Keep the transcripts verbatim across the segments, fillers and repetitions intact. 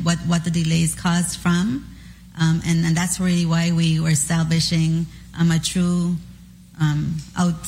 what, what the delays caused from. Um, and, and that's really why we were establishing um, a true um, out,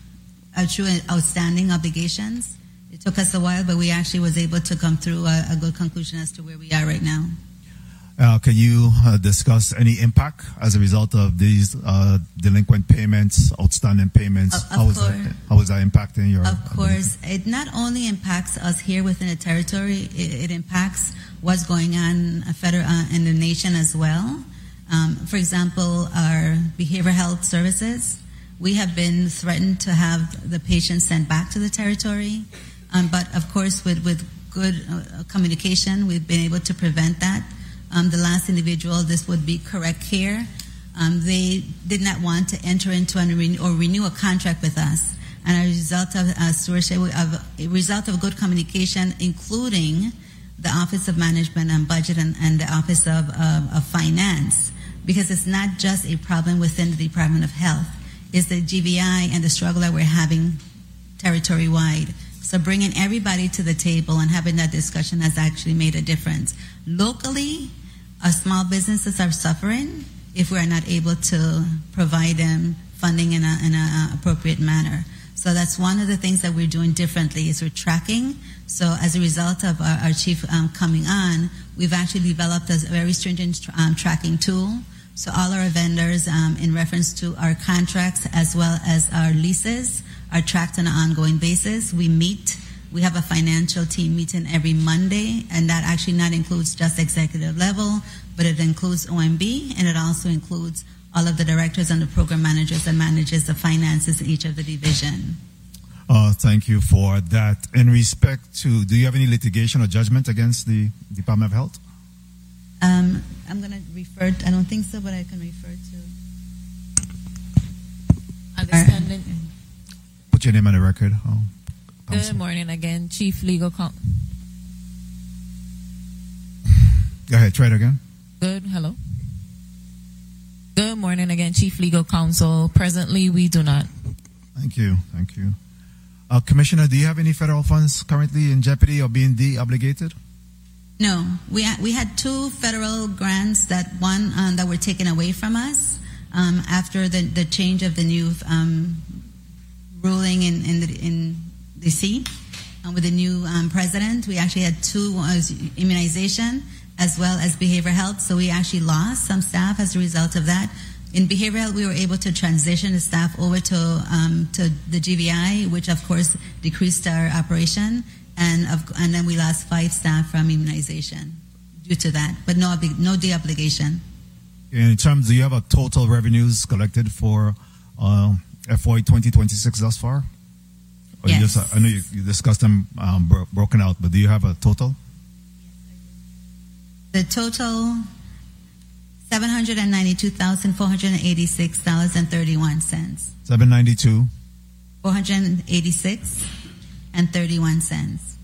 a true outstanding obligations. It took us a while, but we actually was able to come through a, a good conclusion as to where we are right now. Uh, can you uh, discuss any impact as a result of these uh, delinquent payments, outstanding payments? Of, of how, is that, how is that impacting your? Of course, it not only impacts us here within the territory, it, it impacts what's going on federal, uh, in the nation as well. Um, for example, our behavioral health services, we have been threatened to have the patients sent back to the territory. Um, but of course, with, with good uh, communication, we've been able to prevent that. Um, the last individual, this would be Correct Care. Um, they did not want to enter into an renew, or renew a contract with us. And as a result of uh, stewardship, of a result of good communication, including the Office of Management and Budget and, and the Office of, uh, of Finance, because it's not just a problem within the Department of Health. It's the G V I and the struggle that we're having territory-wide. So bringing everybody to the table and having that discussion has actually made a difference. Locally, our small businesses are suffering if we are not able to provide them funding in an in a appropriate manner. So that's one of the things that we're doing differently is we're tracking. So as a result of our, our chief um, coming on, we've actually developed a very stringent um, tracking tool. So all our vendors, um, in reference to our contracts as well as our leases, are tracked on an ongoing basis. We meet. We have a financial team meeting every Monday, and that actually not includes just executive level, but it includes O M B, and it also includes all of the directors and the program managers that manages the finances in each of the division. Uh, thank you for that. In respect to, do you have any litigation or judgment against the Department of Health? Um, I'm going to refer, to, I don't think so, but I can refer to. Understanding. Put your name on the record. Oh, Good morning again, Chief Legal Counsel. Go ahead, try it again. Good, hello. Good morning again, Chief Legal Counsel. Presently, we do not. Thank you, thank you. Uh, Commissioner, do you have any federal funds currently in jeopardy or being de-obligated? No, we ha- we had two federal grants that one um, that were taken away from us um, after the, the change of the new um, ruling in in, the, in D C um, with the new um, president. We actually had two uh, immunization as well as behavioral health. So we actually lost some staff as a result of that. In behavioral health, we were able to transition the staff over to um, to the G V I, which of course decreased our operation. And of, and then we lost five staff from immunization due to that, but no no de-obligation. In terms, do you have a total revenues collected for uh, F Y twenty twenty-six thus far? Or Yes. You just, I know you, you discussed them um, bro- broken out, but do you have a total? The total seven hundred ninety-two thousand four hundred eighty-six dollars and thirty-one cents. seven ninety-two. four hundred eighty-six and thirty-one cents.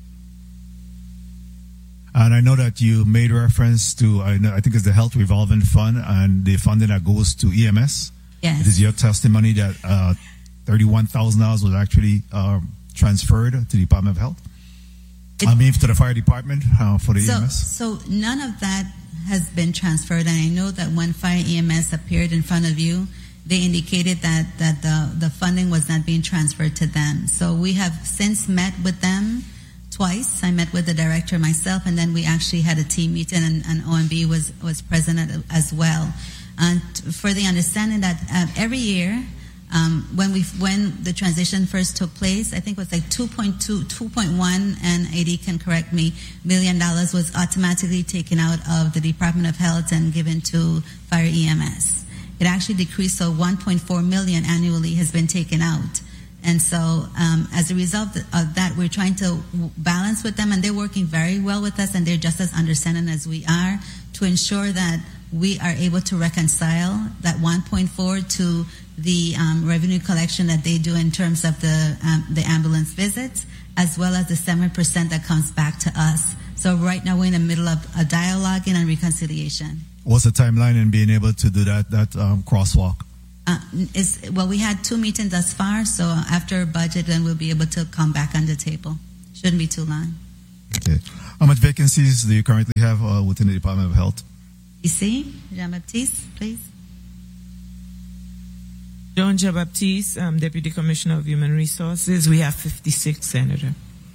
And I know that you made reference to, I, know, I think it's the Health Revolving Fund and the funding that goes to E M S. Yes. It is your testimony that uh, thirty-one thousand dollars was actually uh, transferred to the Department of Health? It, I mean, to the fire department uh, for the so, E M S? So none of that has been transferred. And I know that when Fire E M S appeared in front of you, they indicated that, that the, the funding was not being transferred to them. So we have since met with them twice. I met with the director myself, and then we actually had a team meeting, and, and O M B was, was present as well. And for the understanding that uh, every year, um, when we when the transition first took place, I think it was like two point two, two point one, and A D can correct me, million dollars was automatically taken out of the Department of Health and given to Fire E M S. It actually decreased, so one point four million annually has been taken out. And so um, as a result of that, we're trying to balance with them, and they're working very well with us, and they're just as understanding as we are to ensure that we are able to reconcile that one point four to the um, revenue collection that they do in terms of the um, the ambulance visits, as well as the seven percent that comes back to us. So right now we're in the middle of a dialogue and reconciliation. What's the timeline in being able to do that that um, crosswalk? Uh, is, well, we had two meetings thus far, so after budget, then we'll be able to come back on the table. Shouldn't be too long. Okay. How much vacancies do you currently have uh, within the Department of Health? D C, Jean-Baptiste, please. John Jean-Baptiste, um, Deputy Commissioner of Human Resources. We have fifty-six, Senator.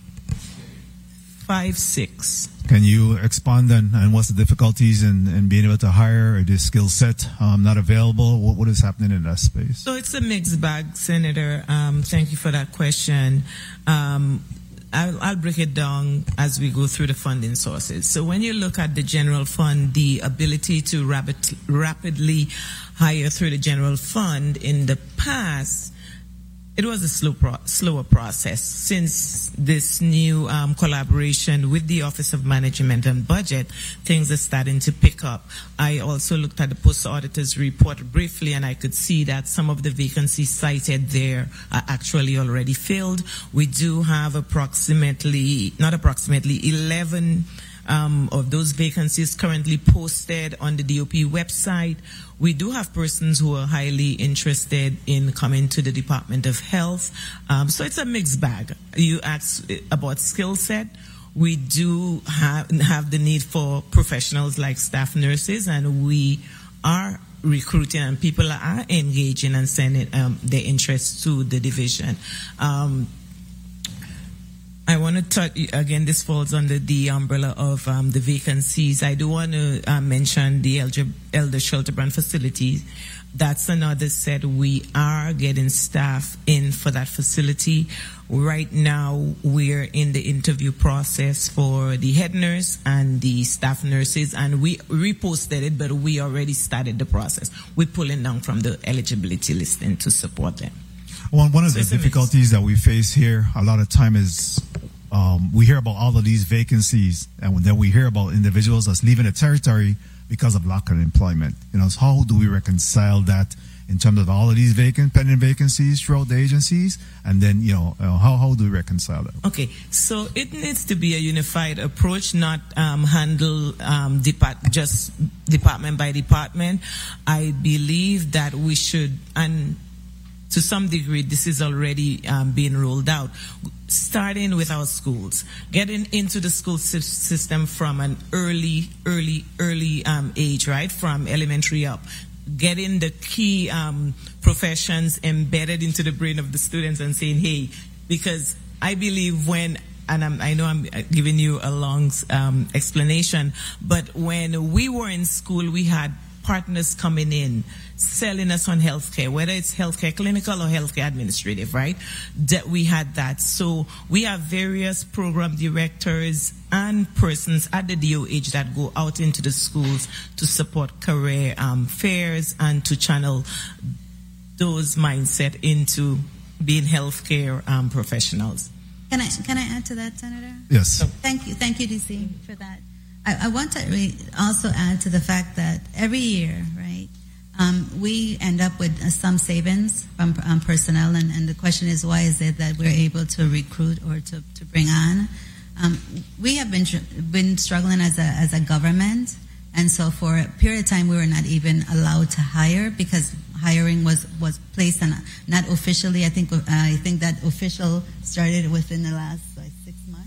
Five, six. Can you expand on, on what's the difficulties in, in being able to hire? Or the skill set um, not available? What, what is happening in that space? So it's a mixed bag, Senator. Um, thank you for that question. Um, I'll, I'll break it down as we go through the funding sources. So when you look at the general fund, the ability to rapid, rapidly hire through the general fund in the past, it was a slow pro- slower process. Since this new um, collaboration with the Office of Management and Budget, things are starting to pick up. I also looked at the Post Auditor's report briefly, and I could see that some of the vacancies cited there are actually already filled. We do have approximately, not approximately, eleven Um, of those vacancies currently posted on the D O P website. We do have persons who are highly interested in coming to the Department of Health. Um, so it's a mixed bag. You asked about skill set. We do have, have the need for professionals like staff nurses, and we are recruiting, and people are engaging and sending um, their interest to the division. Um, I want to touch, again, this falls under the umbrella of um, the vacancies. I do want to uh, mention the Elder, Elder Shelterbrand facility. That's another set. We are getting staff in for that facility. Right now, we're in the interview process for the head nurse and the staff nurses, and we reposted it, but we already started the process. We're pulling down from the eligibility listing to support them. One, one of So the difficulties that we face here a lot of time is um, we hear about all of these vacancies, and then we hear about individuals that's leaving the territory because of lack of employment. You know, so how do we reconcile that in terms of all of these vacant pending vacancies throughout the agencies, and then you know uh, how how do we reconcile that? Okay, so it needs to be a unified approach, not um, handle um, depart just department by department. I believe that we should, and to some degree, this is already um, being rolled out. Starting with our schools, getting into the school system from an early, early, early um, age, right, from elementary up. Getting the key um, professions embedded into the brain of the students and saying, hey, because I believe when, and I'm, I know I'm giving you a long um, explanation, but when we were in school, we had partners coming in, selling us on healthcare, whether it's healthcare clinical or healthcare administrative, right? That we had that. So we have various program directors and persons at the D O H that go out into the schools to support career um, fairs and to channel those mindset into being healthcare um, professionals. Can I can I add to that, Senator? Yes. So, thank you, thank you, D C, for that. I, I want to re- also add to the fact that every year, right, um, we end up with uh, some savings from um, personnel, and, and the question is, why is it that we're able to recruit or to, to bring on? Um, we have been tr- been struggling as a as a government, and so for a period of time we were not even allowed to hire because hiring was, was placed on not officially. I think uh, I think that official started within the last like six months.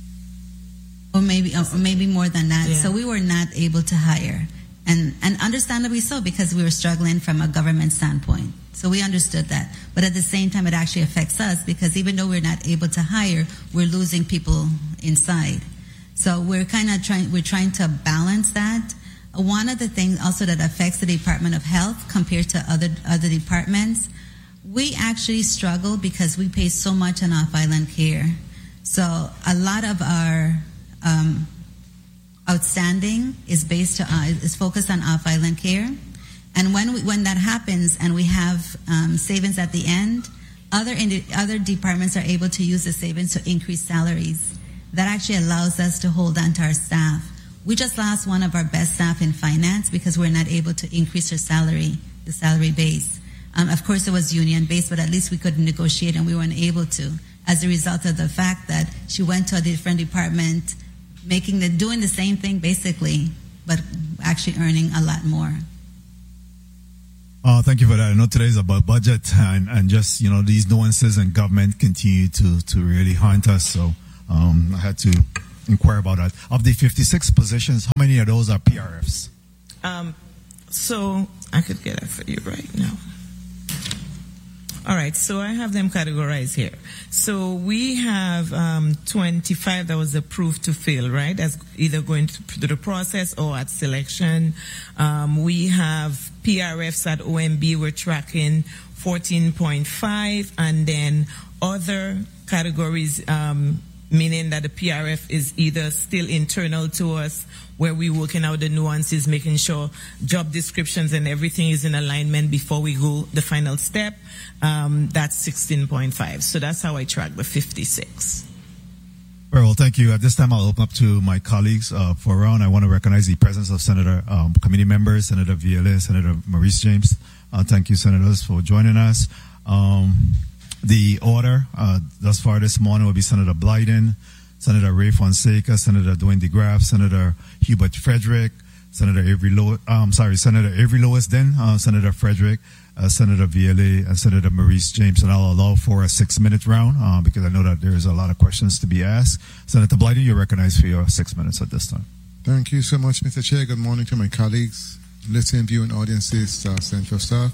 Or maybe, or maybe more than that. Yeah. So we were not able to hire, and and understandably so, because we were struggling from a government standpoint. So we understood that, but at the same time, it actually affects us because even though we're not able to hire, we're losing people inside. So we're kind of trying. We're trying to balance that. One of the things also that affects the Department of Health compared to other other departments, we actually struggle because we pay so much on off-island care. So a lot of our Um, outstanding is based uh, is focused on off-island care, and when we, when that happens and we have um, savings at the end, other indi- other departments are able to use the savings to increase salaries. That actually allows us to hold on to our staff. We just lost one of our best staff in finance because we're not able to increase her salary, the salary base. Um, of course, it was union based, but at least we could negotiate, and we weren't able to as a result of the fact that she went to a different department, making the doing the same thing basically, but actually earning a lot more. Uh, thank you for that. I know today's about budget, and, and just you know these nuances in government continue to to really haunt us. So um, I had to inquire about that. Of the fifty-six positions, how many of those are P R Fs? Um, so I could get that for you right now. All right, so I have them categorized here. So we have um, twenty-five that was approved to fill, right, as either going through the process or at selection. Um, we have P R Fs at O M B, we're tracking fourteen point five, and then other categories, um, meaning that the P R F is either still internal to us, where we're working out the nuances, making sure job descriptions and everything is in alignment before we go the final step. Um, that's sixteen point five. So that's how I track the fifty-six. Very well, thank you. At this time, I'll open up to my colleagues uh, for a round. I want to recognize the presence of Senator um, committee members, Senator Vielle, Senator Maurice James. Uh, thank you, Senators, for joining us. Um, the order uh, thus far this morning will be Senator Blyden, Senator Ray Fonseca, Senator Dwayne DeGraff, Senator Hubert Frederick, Senator Avery Lewis, um, sorry, Senator Avery Lewis, then uh, Senator Frederick, uh, Senator Vielle, and Senator Maurice James. And I'll allow for a six-minute round uh, because I know that there is a lot of questions to be asked. Senator Blyden, you're recognized for your six minutes at this time. Thank you so much, Mister Chair. Good morning to my colleagues, listening, viewing audiences, uh, Central staff.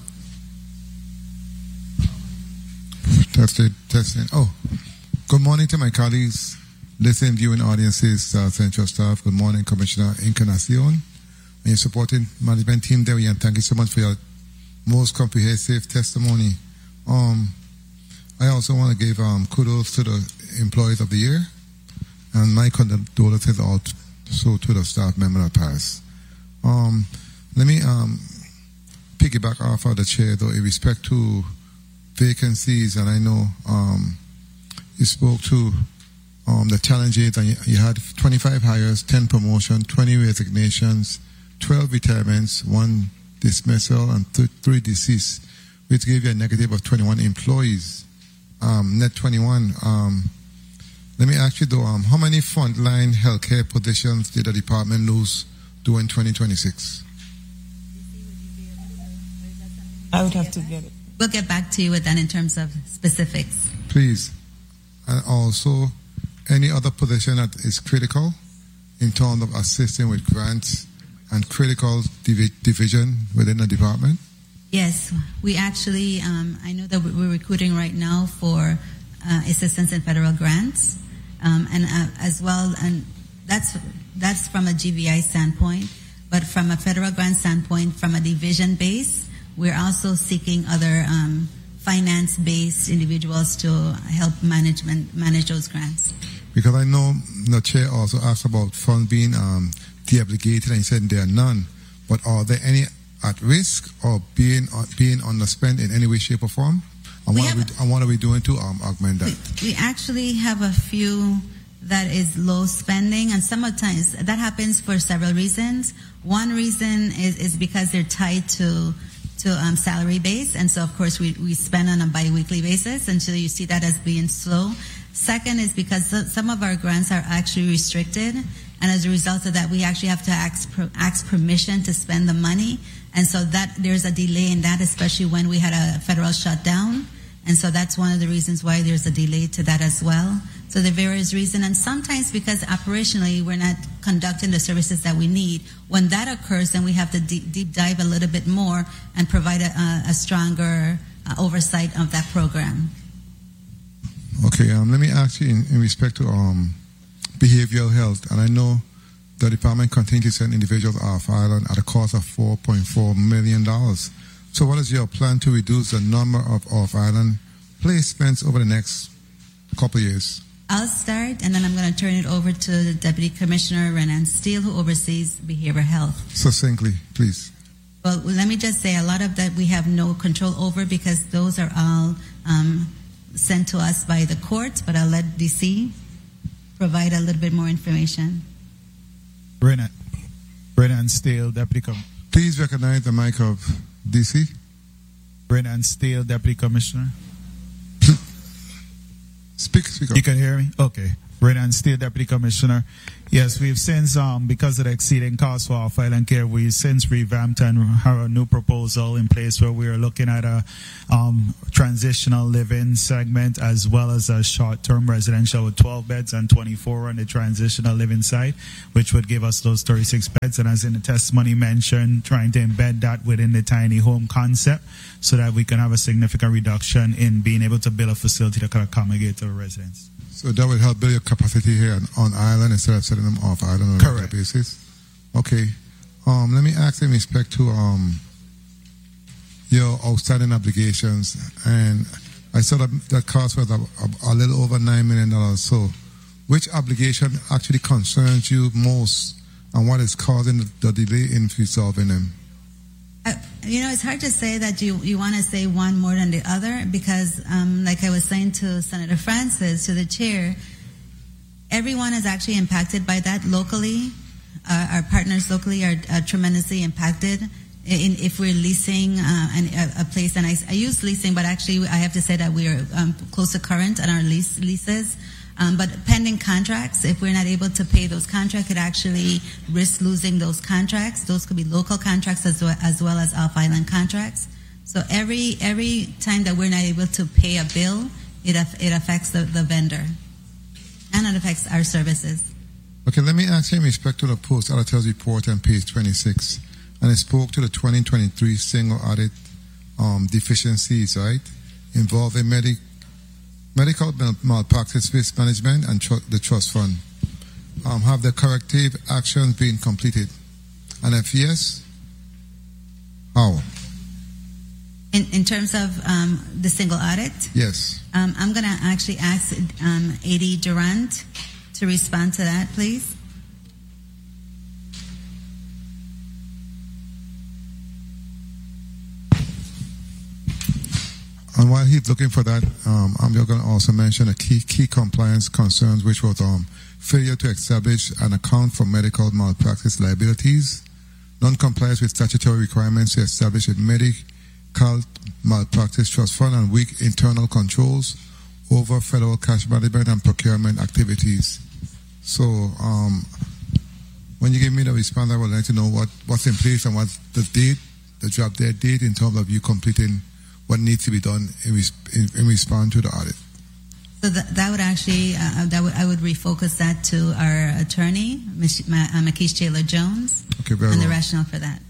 Testing, testing. Oh, good morning to my colleagues, listening, viewing audiences, uh, Central staff. Good morning, Commissioner Encarnacion, and your supporting management team there. And thank you so much for your most comprehensive testimony. Um, I also want to give um, kudos to the employees of the year, and my condolences also to the staff member that passed. Um, let me um, piggyback off of the chair, though, in respect to vacancies, and I know um, you spoke to um, the challenges, and you, you had twenty-five hires, ten promotions, twenty resignations, twelve retirements, one dismissal, and th- three deceased, which gave you a negative of twenty-one employees, um, net twenty-one. Um, let me ask you though, um, how many frontline healthcare positions did the department lose during twenty twenty-six? I would have to get it. We'll get back to you with that in terms of specifics. Please. And also, any other position that is critical in terms of assisting with grants and critical divi- division within the department? Yes, we actually, um, I know that we're recruiting right now for uh, assistance in federal grants, um, and uh, as well, and that's that's from a G V I standpoint, but from a federal grant standpoint, from a division base, we're also seeking other um, finance-based individuals to help management manage those grants. Because I know the chair also asked about funds being um, de-obligated, and he said there are none. But are there any at risk or being uh, being underspent in any way, shape, or form? And what, are we, and what are we doing to um, augment that? We, we actually have a few that is low spending, and sometimes that happens for several reasons. One reason is, is because they're tied to to um, salary base, and so of course we, we spend on a bi-weekly basis, and so you see that as being slow. Second is because some of our grants are actually restricted, and as a result of that, we actually have to ask, ask permission to spend the money, and so that there's a delay in that, especially when we had a federal shutdown, and so that's one of the reasons why there's a delay to that as well. So there are various reasons, and sometimes because operationally we're not conducting the services that we need. When that occurs, then we have to deep, deep dive a little bit more and provide a, a stronger uh, oversight of that program. Okay, um, let me ask you in, in respect to um, behavioral health, and I know the department continues to send individuals off island at a cost of four point four million dollars. So what is your plan to reduce the number of off-island placements over the next couple of years? I'll start, and then I'm going to turn it over to the Deputy Commissioner Renan Steele, who oversees behavioral health. Succinctly, please. Well, let me just say a lot of that we have no control over because those are all um, sent to us by the courts, but I'll let D C provide a little bit more information. Renan, Renan Steele, Deputy Com- Please recognize the mic of D C. Renan Steele, Deputy Commissioner. Speak, speak up. You can hear me? Okay. Brennan, State Deputy Commissioner. Yes, we've since, um, because of the exceeding costs for our file and care, we've since revamped and have a new proposal in place where we are looking at a um, transitional living segment as well as a short-term residential with twelve beds and twenty-four on the transitional living side, which would give us those thirty-six beds. And as in the testimony mentioned, trying to embed that within the tiny home concept so that we can have a significant reduction in being able to build a facility that can accommodate our residents. So that would help build your capacity here on, on island instead of setting them off island on a regular Correct. basis. Okay. Um, let me ask in respect to um, your outstanding obligations, and I saw that that cost was a, a, a little over nine million dollars. So, which obligation actually concerns you most, and what is causing the, the delay in resolving them? Uh, you know, it's hard to say that you, you want to say one more than the other because, um, like I was saying to Senator Francis, to the chair, everyone is actually impacted by that locally. Uh, our partners locally are, are tremendously impacted. In, if we're leasing uh, an, a, a place, and I, I use leasing, but actually I have to say that we are um, close to current on our lease leases. Um, but pending contracts, if we're not able to pay those contracts, it actually risks losing those contracts. Those could be local contracts as well as, well as off-island contracts. So every every time that we're not able to pay a bill, it it affects the, the vendor, and it affects our services. Okay, let me ask you in respect to the post auditors report on page twenty-six, and it spoke to the twenty twenty-three single audit um, deficiencies, right, involving medic. Medical malpractice risk management and tr- the trust fund. Um, have the corrective actions been completed? And if yes, how? In, in terms of um, the single audit, Yes. um, I'm going to actually ask um, A D Durant to respond to that, please. And while he's looking for that, um, I'm just going to also mention a key key compliance concerns, which was um, failure to establish an account for medical malpractice liabilities, non-compliance with statutory requirements to establish a medical malpractice trust fund, and weak internal controls over federal cash management and procurement activities. So, um, when you give me the response, I would like to know what, what's in place and what's the date, the drop dead date in terms of you completing what needs to be done in, in, in response to the audit. So that, that would actually, uh, that would, I would refocus that to our attorney, Miz Ma, uh, Makeish Taylor Jones, Okay, very and well. the rationale for that.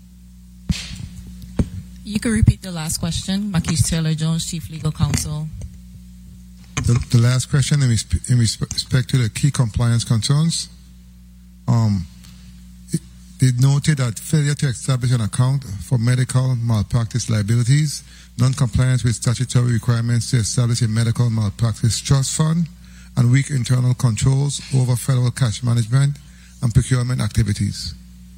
You can repeat the last question. Makeish Taylor Jones, Chief Legal Counsel. The, the last question in, resp- in respect to the key compliance concerns, um, it, they noted that failure to establish an account for medical malpractice liabilities, non-compliance with statutory requirements to establish a medical malpractice trust fund, and weak internal controls over federal cash management and procurement activities.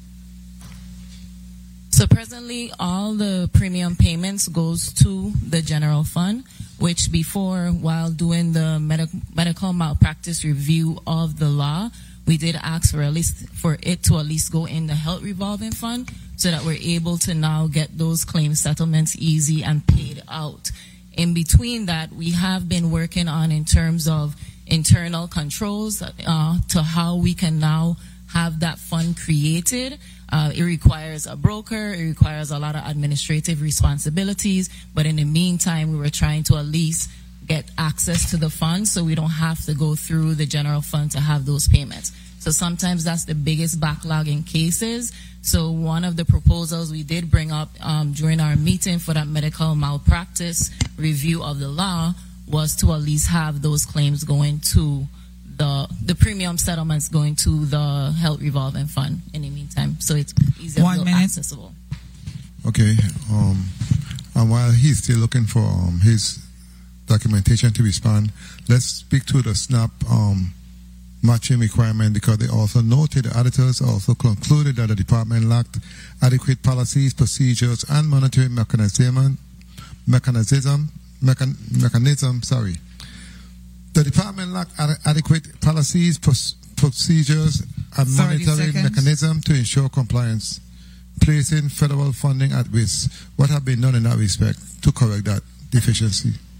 So presently, all the premium payments goes to the general fund, which before, while doing the medic- medical malpractice review of the law, we did ask for at least for it to at least go in the health revolving fund, so that we're able to now get those claim settlements easy and paid out. In between that, we have been working on in terms of internal controls uh, to how we can now have that fund created. Uh, it requires a broker, it requires a lot of administrative responsibilities, but in the meantime, we were trying to at least get access to the fund so we don't have to go through the general fund to have those payments. So sometimes that's the biggest backlog in cases. So one of the proposals we did bring up um, during our meeting for that medical malpractice review of the law was to at least have those claims going to the the premium settlements going to the health revolving fund in the meantime, so it's easier One to minute. accessible. Okay. Um, and while he's still looking for um, his documentation to respond, let's speak to the SNAP um, matching requirement, because they also noted, the auditors also concluded that the department lacked adequate policies, procedures, and monitoring mechanism, mechanism, mechan, mechanism, sorry. The department lacked ad- adequate policies, pros- procedures, and thirty monitoring seconds. mechanism to ensure compliance, placing federal funding at risk. What have been done in that respect to correct that deficiency?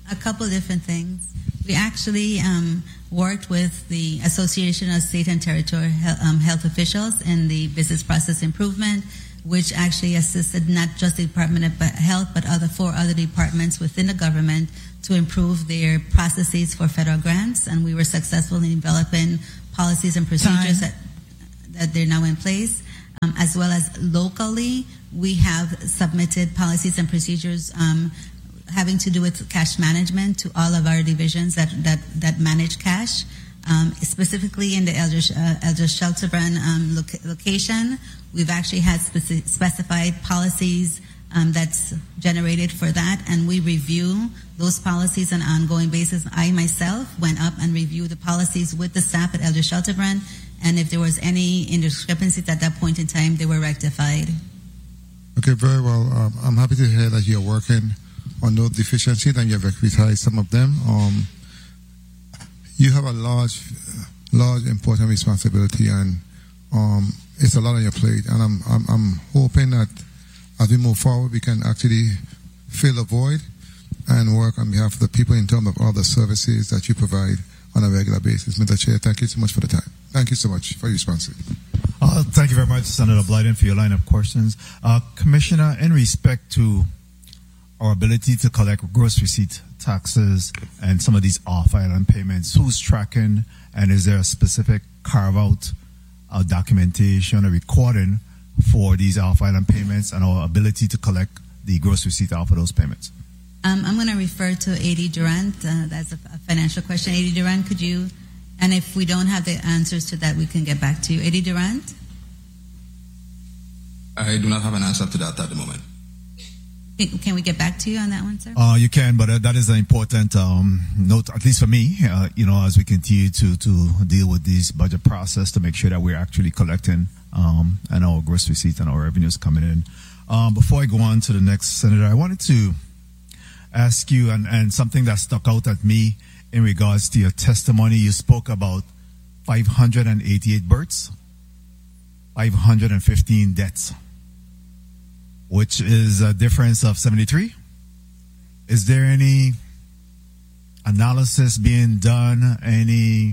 A couple of different things. We actually um, worked with the Association of State and Territorial um, Health Officials in the business process improvement, which actually assisted not just the Department of Health, but other four other departments within the government to improve their processes for federal grants. And we were successful in developing policies and procedures that, that they're now in place. Um, as well as locally, we have submitted policies and procedures um, having to do with cash management to all of our divisions that, that, that manage cash. Um, specifically in the Elder, uh, Elder Shelterbrand um, loca- location, we've actually had speci- specified policies um, that's generated for that, and we review those policies on an ongoing basis. I myself went up and reviewed the policies with the staff at Elder Shelterbrand, and if there was any indiscrepancies at that point in time, they were rectified. Okay, very well. Um, I'm happy to hear that you're working on those deficiencies and you've recognized some of them. Um, you have a large, large, important responsibility, and um, it's a lot on your plate. And I'm, I'm, I'm hoping that as we move forward, we can actually fill the void and work on behalf of the people in terms of all the services that you provide on a regular basis. Mister Chair, thank you so much for the time. Thank you so much for your response. Uh, thank you very much, Senator Blyden, for your line of questions. Uh, Commissioner, in respect to our ability to collect gross receipt taxes and some of these off-island payments, who's tracking, and is there a specific carve-out uh, documentation or recording for these off-island payments and our ability to collect the gross receipt off of those payments? Um, I'm going to refer to A D Durant. Uh, that's a, a financial question. A D Durant, could you, and if we don't have the answers to that, we can get back to you. A D Durant? I do not have an answer to that at the moment. Can we get back to you on that one, sir? Uh, you can, but uh, that is an important um, note, at least for me, uh, you know, as we continue to, to deal with this budget process to make sure that we're actually collecting um, and our gross receipts and our revenues coming in. Um, before I go on to the next, Senator, I wanted to ask you, and, and something that stuck out at me in regards to your testimony. You spoke about five hundred eighty-eight births, five hundred fifteen deaths, which is a difference of seventy-three. Is there any analysis being done, any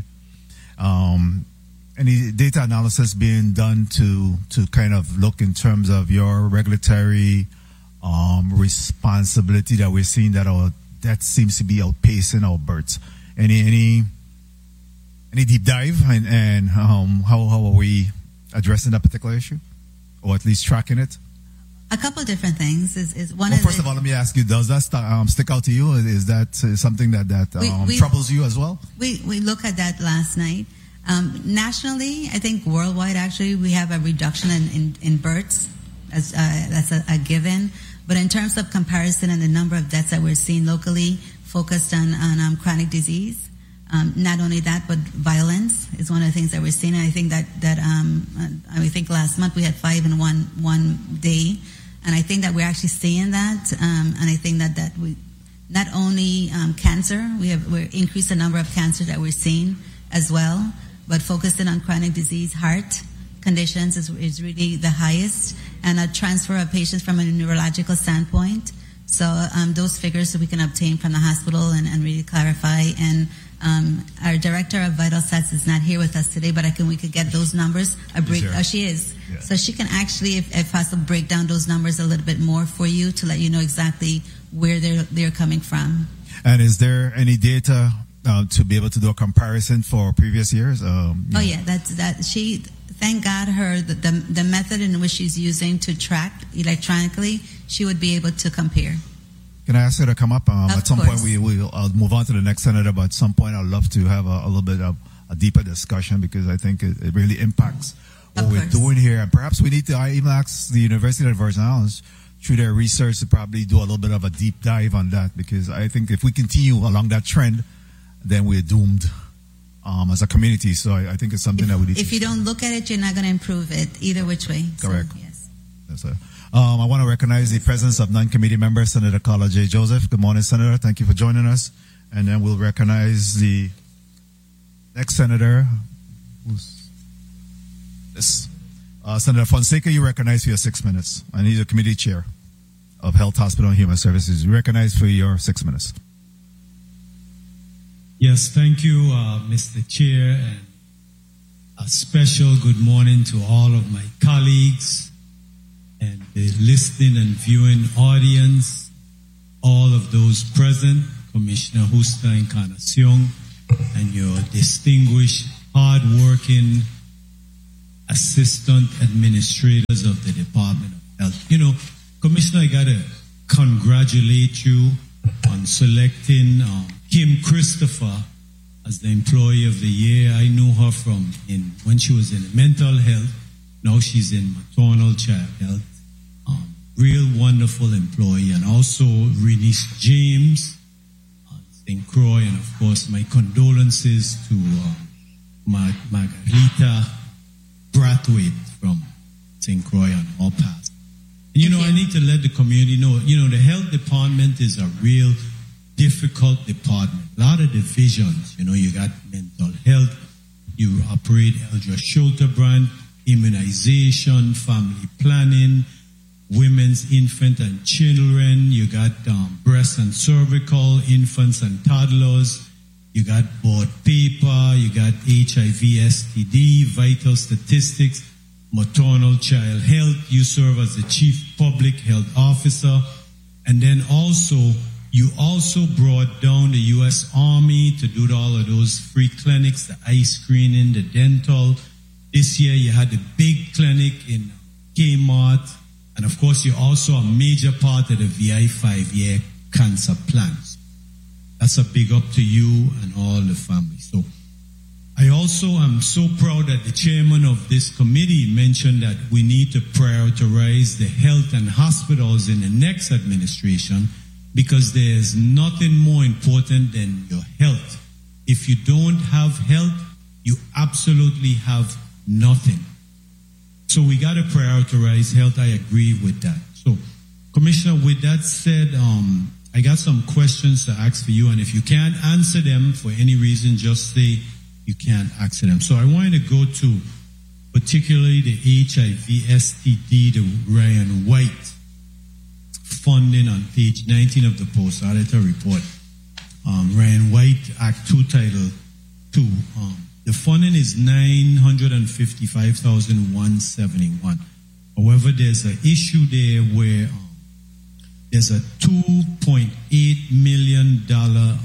um, any data analysis being done to to kind of look in terms of your regulatory um, responsibility that we're seeing that our death seems to be outpacing our births? Any any any deep dive, and, and um, how how are we addressing that particular issue, or at least tracking it? A couple of different things. Is, is one well, of first the, of all, let me ask you: does that st- um, stick out to you? Is that uh, something that that um, We- we- troubles you as well? We we look at that last night. Um, nationally, I think worldwide, actually, we have a reduction in, in, in births. As, uh, that's a, a given. But in terms of comparison and the number of deaths that we're seeing locally, focused on, on um, chronic disease, um, not only that, but violence is one of the things that we're seeing. And I think that, that um, I think last month we had five in one, one day. And I think that we're actually seeing that. Um, and I think that, that we, not only um, cancer, we have, we're increased the number of cancer that we're seeing as well, but focusing on chronic disease, heart conditions is, is really the highest, and a transfer of patients from a neurological standpoint. So um, those figures we can obtain from the hospital and, and really clarify. And um, our director of Vital Stats is not here with us today, but I can we could get those numbers. A break. there? Oh, she is. Yeah. So she can actually, if, if possible, break down those numbers a little bit more for you to let you know exactly where they're they're coming from. And is there any data uh, to be able to do a comparison for previous years? Um, you Oh know? yeah, that's that. She, thank God, her the, the the method in which she's using to track electronically, she would be able to compare. Can I ask her to come up? Um, Of at some course. point, we will I'll move on to the next senator, but at some point, I'd love to have a, a little bit of a deeper discussion, because I think it, it really impacts what Of we're course. doing here. And perhaps we need to I even ask the University of Virgin Islands, through their research, to probably do a little bit of a deep dive on that, because I think if we continue along that trend, then we're doomed um, as a community. So I, I think it's something that we need If to you don't look at it, you're not going to improve it either which way. So, Correct. yes. Yes, sir. Um, I want to recognize the presence of non-committee member, Senator Carla J. Joseph. Good morning, Senator. Thank you for joining us. And then we'll recognize the next senator. Who's this? Uh, Senator Fonseca, you recognize for your six minutes. I need a committee chair of Health, Hospital, and Human Services. You recognize for your six minutes. Yes, thank you, uh, Mister Chair, and a special good morning to all of my colleagues and the listening and viewing audience, all of those present, Commissioner Justa Encarnacion, and your distinguished, hard-working assistant administrators of the Department of Health. You know, Commissioner, I gotta congratulate you on selecting um, Kim Christopher as the Employee of the Year. I knew her from in when she was in mental health. Now she's in maternal child health. Um, real wonderful employee. And also Renice James, uh, Saint Croix, and of course my condolences to uh, Mar- Margarita Brathwaite from Saint Croix on all paths. And you know, I need to let the community know, you know, the health department is a real difficult department. A lot of divisions, you know, you got mental health, you operate Eldra Schulterbrand, immunization, family planning, women's, infant and children, you got um, breast and cervical, infants and toddlers, you got board paper, you got H I V, S T D, vital statistics, maternal child health, you serve as the chief public health officer, and then also you also brought down the U S Army to do all of those free clinics, the eye screening, the dental. This year you had the big clinic in Kmart, and of course you're also a major part of the V I five-year cancer plans. That's a big up to you and all the family. So I also am so proud that the chairman of this committee mentioned that we need to prioritize the health and hospitals in the next administration, because there's nothing more important than your health. If you don't have health, you absolutely have nothing. So we got to prioritize health. I agree with that. So, Commissioner, with that said, um, I got some questions to ask for you, and if you can't answer them for any reason, just say you can't answer them. So I wanted to go to particularly the H I V S T D, the Ryan White funding on page nineteen of the post-auditor report. Um, Ryan White, Act two, Title two. Um, the funding is nine hundred fifty-five thousand one hundred seventy-one. However, there's an issue there where um, there's a two point eight million dollars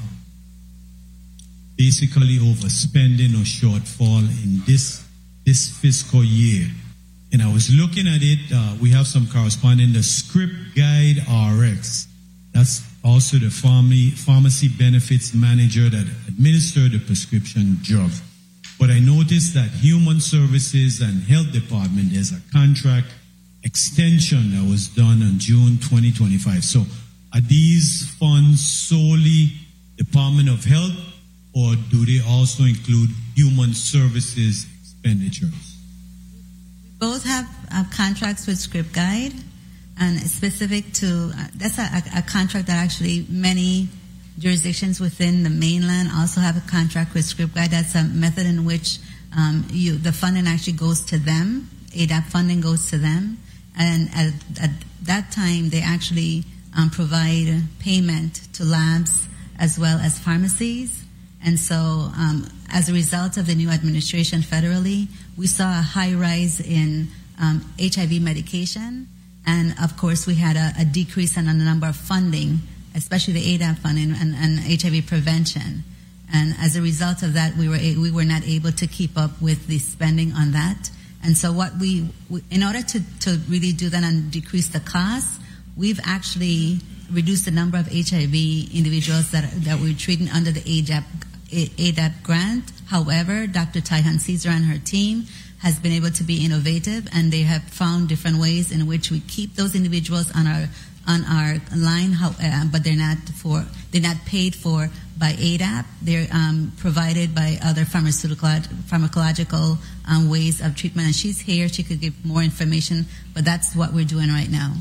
basically overspending or shortfall in this this fiscal year. And I was looking at it, uh, we have some corresponding, the Script Guide R X. That's also the pharmacy, pharmacy benefits manager that administered the prescription drugs. But I noticed that Human Services and Health Department, there's a contract extension that was done on June twenty twenty-five. So are these funds solely Department of Health, or do they also include Human Services expenditures? We both have uh, contracts with Script Guide, and specific to, uh, that's a, a contract that actually many jurisdictions within the mainland also have a contract with Script Guide. That's a method in which um, you, the funding actually goes to them. A D A P funding goes to them. And at, at that time, they actually um, provide payment to labs as well as pharmacies. And so um, as a result of the new administration federally, we saw a high rise in um, H I V medication. And of course, we had a, a decrease in the number of funding, especially the A D A P funding and, and H I V prevention. And as a result of that, we were a, we were not able to keep up with the spending on that. And so what we, we in order to, to really do that and decrease the cost, we've actually reduced the number of H I V individuals that that we're treating under the A D A P, A D A P grant. However, Doctor Taihan Caesar and her team has been able to be innovative, and they have found different ways in which we keep those individuals on our on our line, how, uh, but they're not for they're not paid for by A D A P. They're um, provided by other pharmaceutical pharmacological um, ways of treatment. And she's here; she could give more information. But that's what we're doing right now.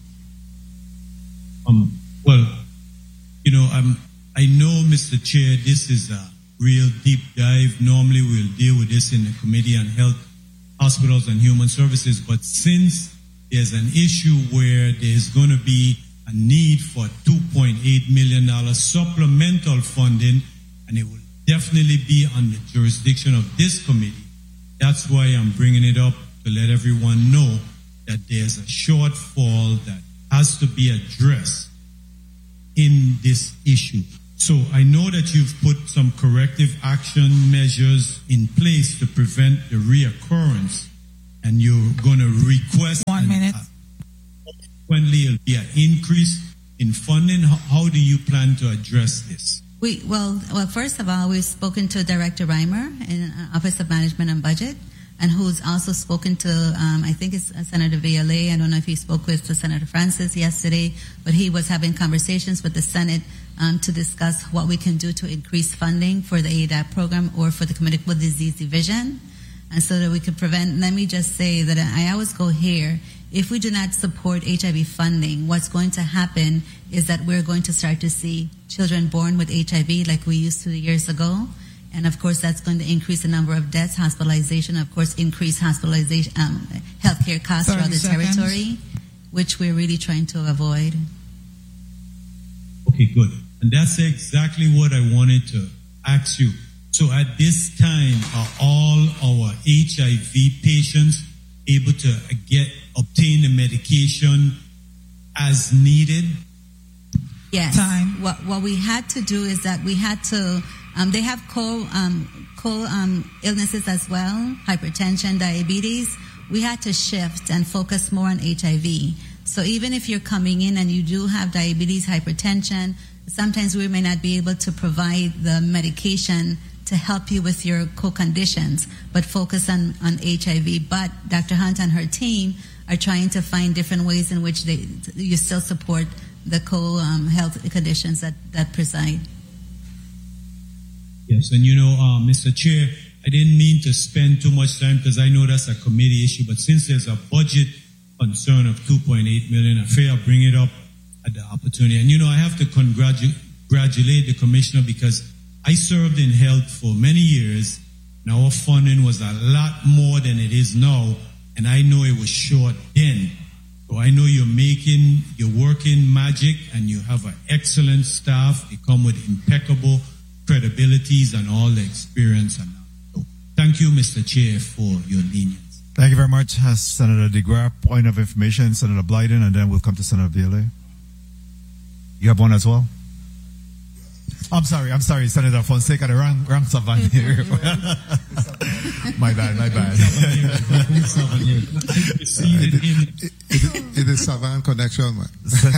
Um. Well, you know, um, I know, Mister Chair, this is a real deep dive. Normally, we'll deal with this in the Committee on Health, Hospitals, and Human Services, but since there's an issue where there's going to be a need for two point eight million dollars supplemental funding, and it will definitely be on the jurisdiction of this committee. That's why I'm bringing it up, to let everyone know that there's a shortfall that has to be addressed in this issue. So I know that you've put some corrective action measures in place to prevent the reoccurrence, and you're going to request One minute. Consequently, it'll be an increase in funding. How, how do you plan to address this? We well, well. First of all, we've spoken to Director Reimer in uh, Office of Management and Budget, and who's also spoken to, um, I think it's uh, Senator Viale. I don't know if he spoke with uh, Senator Francis yesterday, but he was having conversations with the Senate um, to discuss what we can do to increase funding for the A D A P program or for the Communicable Disease Division, and so that we could prevent. Let me just say that I always go here. If we do not support H I V funding, what's going to happen is that we're going to start to see children born with H I V like we used to years ago. And of course, that's going to increase the number of deaths, hospitalization, of course, increase hospitalization, um, healthcare costs throughout the seconds. territory, which we're really trying to avoid. Okay, good. And that's exactly what I wanted to ask you. So at this time, are all our H I V patients able to get obtain the medication as needed? Yes. Time. What what we had to do is that we had to. Um, they have co um, co um, illnesses as well, hypertension, diabetes. We had to shift and focus more on H I V. So even if you're coming in and you do have diabetes, hypertension, sometimes we may not be able to provide the medication to help you with your co-conditions, but focus on, on H I V. But Doctor Hunt and her team are trying to find different ways in which they you still support the co-health um, conditions that, that preside. Yes, and you know, uh, Mister Chair, I didn't mean to spend too much time because I know that's a committee issue, but since there's a budget concern of two point eight million dollars, I feel I'll bring it up at the opportunity. And you know, I have to congratu- congratulate the Commissioner because I served in health for many years, and our funding was a lot more than it is now, and I know it was short then. So I know you're making, you're working magic, and you have an excellent staff. They come with impeccable credibilities and all the experience. And so thank you, Mister Chair, for your lenience. Thank you very much, uh, Senator DeGraff. Point of information, Senator Blyden, and then we'll come to Senator Viale. You have one as well? I'm sorry, I'm sorry, Senator Fonseca, the wrong, wrong Savan here. my bad, my bad. it, it, it, it is Savan connection, man.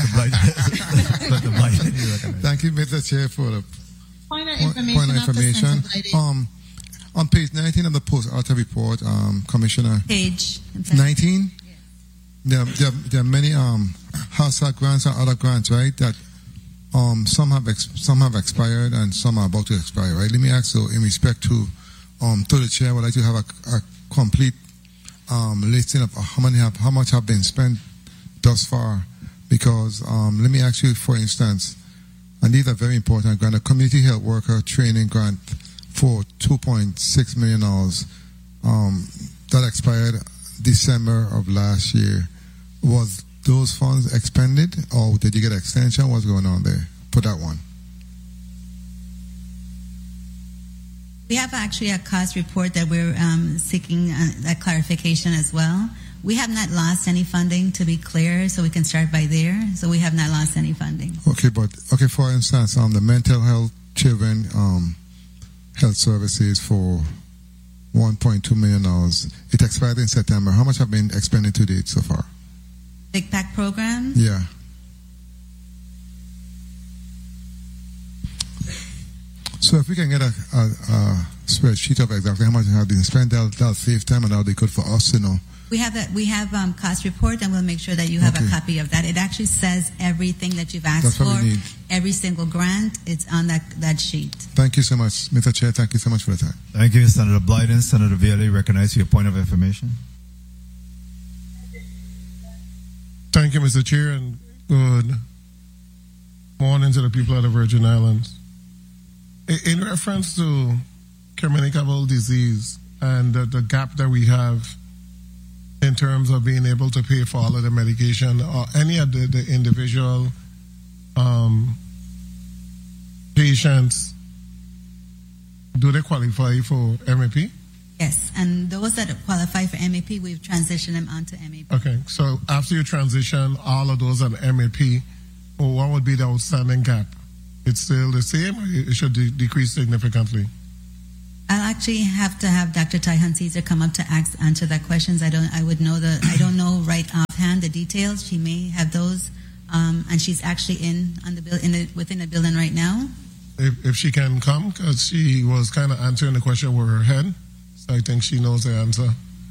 Thank you, Mister Chair, for the point of point, information. Point of information. Um, on page nineteen of the post-alter report, um, Commissioner. Page nineteen? Yes. There, there, there are many um, HACCP grants and other grants, right, that Um, some have ex- some have expired and some are about to expire, right? Let me ask you, in respect to um, to the chair, I would like to have a, a complete um, listing of how many have, how much have been spent thus far. Because um, let me ask you, for instance, and these are very important grant, a community health worker training grant for two point six million dollars um, that expired December of last year. Was those funds expended, or did you get extension? What's going on there for that one? We have actually a cost report that we're um, seeking uh, that clarification as well. We have not lost any funding, to be clear, so we can start by there. So we have not lost any funding. Okay, but okay, for instance, um, the mental health children um, health services for one point two million dollars. It expired in September. How much have been expended to date so far? Big Pack program? Yeah. So if we can get a, a, a spreadsheet of exactly how much have been spent, that'll, that'll save time and that'll be good for us to know. We have that. We have um, cost report, and we'll make sure that you have Okay. a copy of that. It actually says everything that you've asked That's what for, we need. every single grant. It's on that that sheet. Thank you so much, Mister Chair. Thank you so much for the time. Thank you, Senator Blyden. Senator Viale, recognize your point of information. Thank you, Mister Chair, and good morning to the people of the Virgin Islands. In reference to communicable disease and the, the gap that we have in terms of being able to pay for all of the medication or any of the, the individual um, patients do they qualify for M A P? Yes, and those that qualify for M A P, we've transitioned them onto M A P. Okay, so after you transition all of those on M A P, well, what would be the outstanding gap? It's still the same, or it should de- decrease significantly? I'll actually have to have Doctor Taihan Caesar come up to ask, answer that questions. I don't. I would know the. I don't know right offhand the details. She may have those, um, and she's actually in on the bill in the, within the building right now. If, if she can come, because she was kind of answering the question with her head, so I think she knows the answer.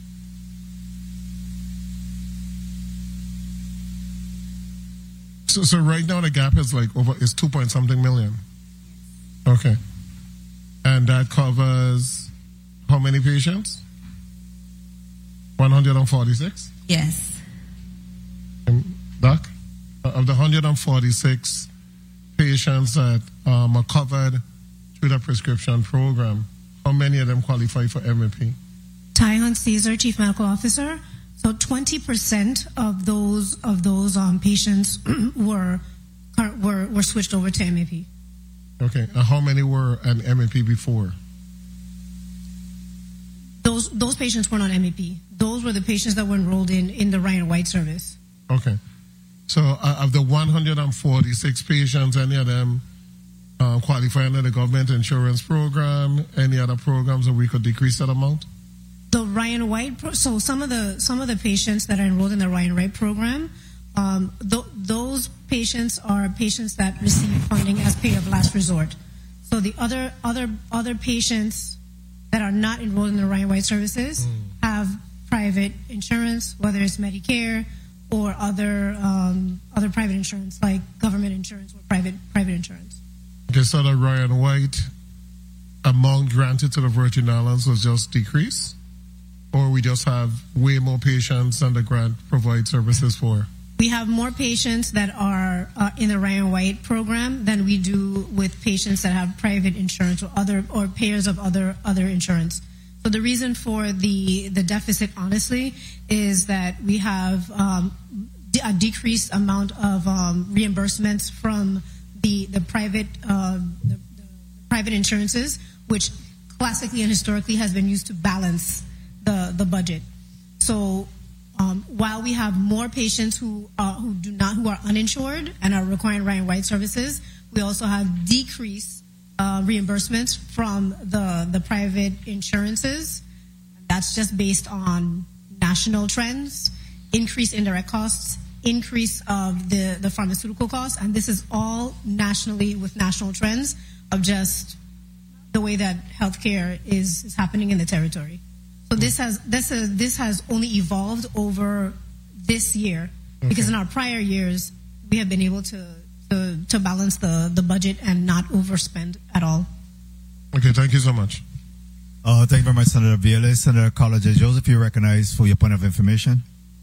So, so right now the gap is like over. It's two point something million. Okay. And that covers how many patients? one hundred forty-six? Yes. Um, Doc? Of the one hundred forty-six patients that um, are covered through the prescription program, how many of them qualify for M A P? Taihan Caesar, Chief Medical Officer. So twenty percent of those of those um, patients were, were were switched over to M A P. Okay, and how many were an M A P before? Those those patients were not M A P. Those were the patients that were enrolled in, in the Ryan White service. Okay, so uh, of the one hundred forty-six patients, any of them uh, qualify under the government insurance program? Any other programs that we could decrease that amount? The Ryan White, pro- so some of the some of the patients that are enrolled in the Ryan White program, um, th- those patients are patients that receive funding as pay of last resort. So the other other other patients that are not enrolled in the Ryan White services mm. have private insurance, whether it's Medicare or other um, other private insurance like government insurance or private private insurance. Okay, so the Ryan White amount granted to the Virgin Islands was just decreased, or we just have way more patients than the grant provides services for? We have more patients that are uh, in the Ryan White program than we do with patients that have private insurance or other or payers of other other insurance. So the reason for the the deficit, honestly, is that we have um, a decreased amount of um, reimbursements from the the private uh, the, the private insurances, which classically and historically has been used to balance the the budget. So. Um, while we have more patients who uh, who do not who are uninsured and are requiring Ryan White services, we also have decreased uh, reimbursements from the the private insurances. That's just based on national trends, increased indirect costs, increase of the the pharmaceutical costs, and this is all nationally with national trends of just the way that healthcare is, is happening in the territory. So this has this is this has only evolved over this year, okay. Because in our prior years we have been able to to, to balance the, the budget and not overspend at all. Okay, thank you so much. Uh, thank you very much, Senator Viola. Senator Carla J. Joseph, you're recognized for your point of information.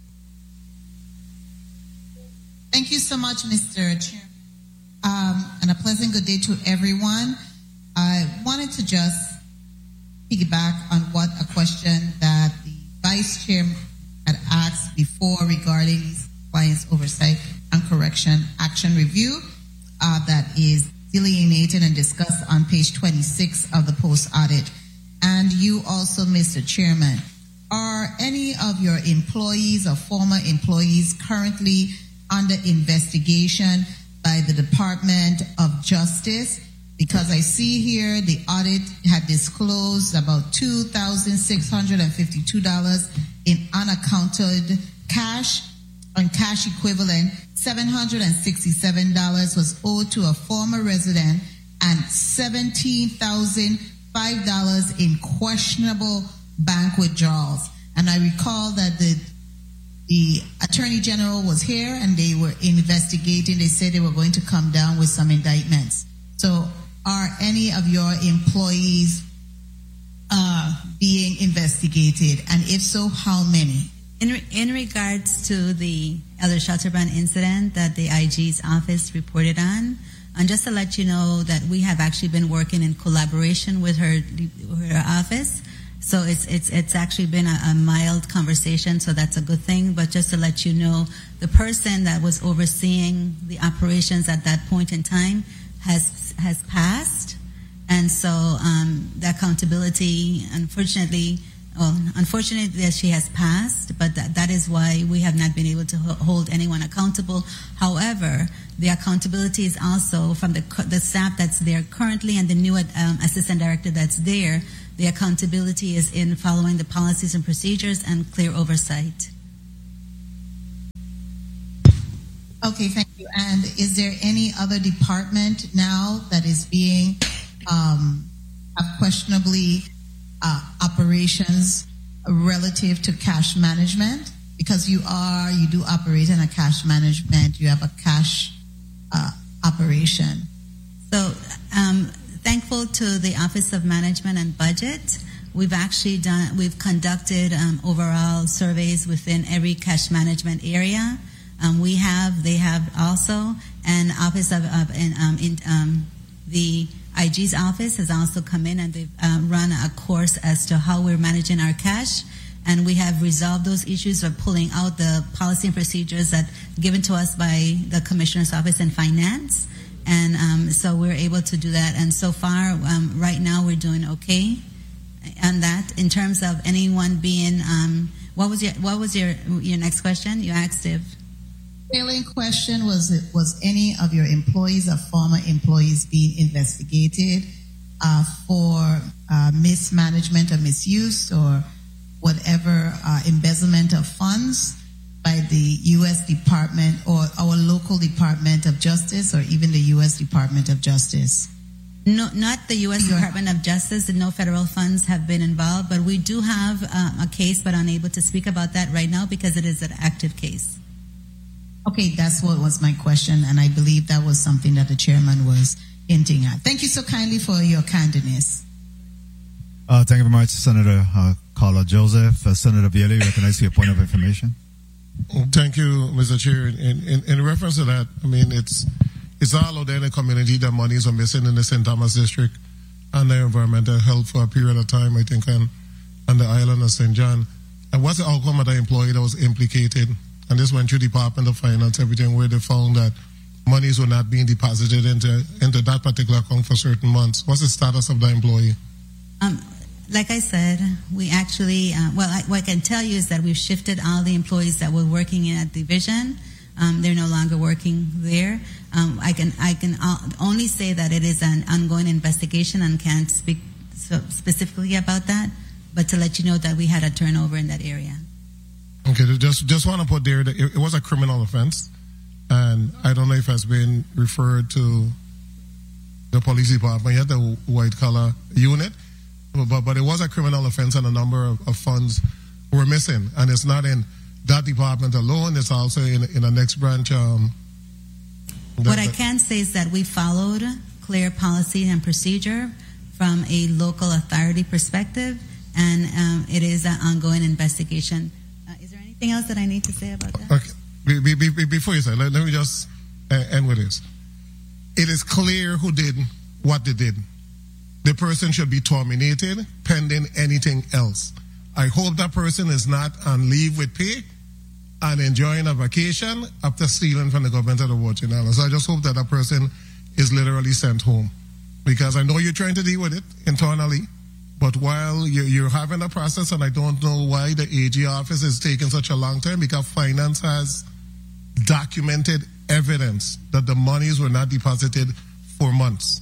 Thank you so much, Mister Chairman, um, and a pleasant good day to everyone. I wanted to just piggyback on what a question that the Vice Chair had asked before regarding compliance oversight and correction action review uh, that is delineated and discussed on page twenty-six of the post-audit. And you also, Mister Chairman, are any of your employees or former employees currently under investigation by the Department of Justice? Because I see here the audit had disclosed about two thousand six hundred fifty-two dollars in unaccounted cash. On cash equivalent, seven hundred sixty-seven dollars was owed to a former resident and seventeen thousand five dollars in questionable bank withdrawals. And I recall that the the Attorney General was here and they were investigating. They said they were going to come down with some indictments. So are any of your employees uh, being investigated? And if so, how many? In, in regards to the Elder Shelterbrand incident that the I G's office reported on, and just to let you know that we have actually been working in collaboration with her, her office. So it's it's it's actually been a, a mild conversation, so that's a good thing. But just to let you know, the person that was overseeing the operations at that point in time has has passed, And so um, the accountability, unfortunately, well, unfortunately that she has passed, but that, that is why we have not been able to hold anyone accountable. However, the accountability is also from the the staff that's there currently and the new um, assistant director that's there. The accountability is in following the policies and procedures and clear oversight. Okay, thank you. And is there any other department now that is being um, have questionably uh, operations relative to cash management? Because you are, you do operate in a cash management, you have a cash uh, operation. So, um, thankful to the Office of Management and Budget, we've actually done, we've conducted um, overall surveys within every cash management area. Um, we have, they have also, and Office of, of and, um, in, um, the I G's office has also come in and they've uh, run a course as to how we're managing our cash. And we have resolved those issues of pulling out the policy and procedures that given to us by the Commissioner's Office in Finance. And um, so we're able to do that. And so far, um, right now, we're doing okay on that. In terms of anyone being, um, what was your what was your your next question? You asked if. Failing question was was any of your employees or former employees being investigated uh, for uh, mismanagement or misuse or whatever uh, embezzlement of funds by the U S Department or our local Department of Justice or even the U S Department of Justice? No, not the U S Department of Justice. No federal funds have been involved, but we do have um, a case, but unable to speak about that right now because it is an active case. Okay, that's what was my question, and I believe that was something that the chairman was hinting at. Thank you so kindly for your candidness. Uh, thank you very much, Senator uh, Carla Joseph. Uh, Senator Vielle, you recognize your point of information. Thank you, Mister Chair. In, in, in reference to that, I mean, it's it's all out there in the community that monies are missing in the Saint Thomas District and the environmental health for a period of time, I think, on, on the island of Saint John. And what's the outcome of the employee that was implicated? And this went through the Department of Finance, everything, where they found that monies were not being deposited into, into that particular account for certain months. What's the status of the employee? Um, like I said, we actually, uh, well, I, what I can tell you is that we've shifted all the employees that were working in that division. Um, they're no longer working there. Um, I can I can only say that it is an ongoing investigation and can't speak so specifically about that, but to let you know that we had a turnover in that area. Okay, just just want to put there that it, it was a criminal offense, and I don't know if it's been referred to the police department yet, the white collar unit, but but it was a criminal offense, and a number of, of funds were missing, and it's not in that department alone; it's also in in the next branch. Um, what I can say is that we followed clear policy and procedure from a local authority perspective, and um, it is an ongoing investigation. Anything else that I need to say about that? Okay. Be, be, be, before you say, let, let me just uh, end with this. It is clear who did what they did. The person should be terminated pending anything else. I hope that person is not on leave with pay and enjoying a vacation after stealing from the government of the Virgin Islands. So I just hope that that person is literally sent home. Because I know you're trying to deal with it internally. But while you're having a process, and I don't know why the A G office is taking such a long time, because finance has documented evidence that the monies were not deposited for months.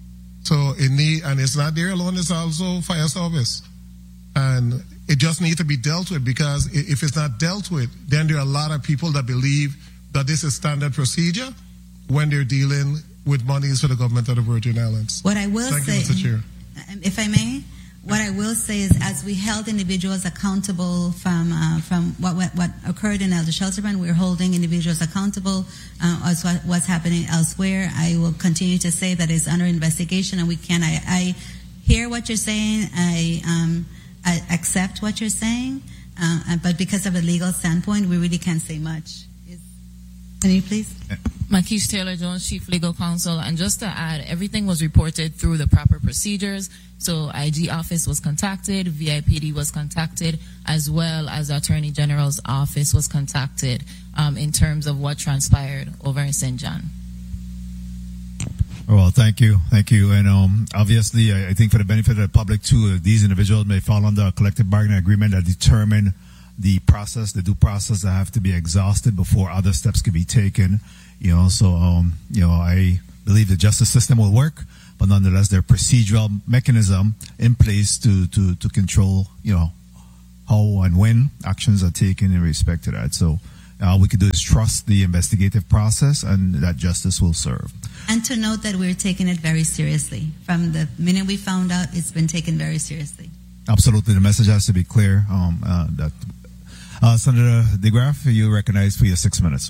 So it need, and it's not there alone, it's also fire service. And it just needs to be dealt with, because if it's not dealt with, then there are a lot of people that believe that this is standard procedure when they're dealing with monies for the government of the Virgin Islands. What I will Thank say, you, Mister Chair. If I may, what I will say is, as we held individuals accountable from uh, from what, what what occurred in Elder Shelterman, we're holding individuals accountable uh, as what, what's happening elsewhere. I will continue to say that it's under investigation, and we can. I, I hear what you're saying. I um, I accept what you're saying, uh, but because of a legal standpoint, we really can't say much. Is, can you please? Marquise Taylor-Jones, Chief Legal Counsel, and just to add, everything was reported through the proper procedures. So I G office was contacted, V I P D was contacted, as well as the Attorney General's office was contacted um, in terms of what transpired over in Saint John. Well, thank you, thank you, and um, obviously, I, I think for the benefit of the public too, uh, these individuals may fall under a collective bargaining agreement that determine the process, the due process that have to be exhausted before other steps can be taken. You know, so um, you know, I believe the justice system will work, but nonetheless, there are procedural mechanism in place to to to control, you know, how and when actions are taken in respect to that. So all we could do is trust the investigative process, and that justice will serve. And to note that we're taking it very seriously. From the minute we found out, it's been taken very seriously. Absolutely. The message has to be clear. Um, uh, that uh, Senator DeGraff, you recognize for your six minutes.